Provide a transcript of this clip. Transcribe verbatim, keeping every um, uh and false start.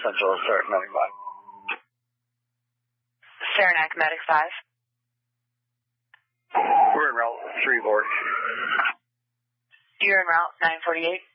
Central Start ninety-five. Saranac Medic five. We're en route three board. You're en route nine forty-eight.